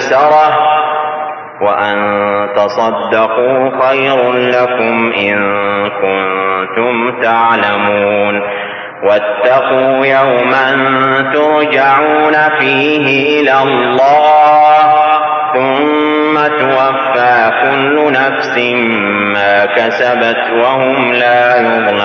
مَيْسَرَةٌ وَأَن تَصَدَّقُوا خَيْرٌ لَكُمْ إِن كُنتُمْ تَعْلَمُونَ وَاتَّقُوا يَوْمًا تُرْجَعُونَ فِيهِ إِلَى اللَّهِ ثُمَّ تُوَفَّىٰ كُلُّ نَفْسٍ مَّا كَسَبَتْ وَهُمْ لَا يُظْلَمُونَ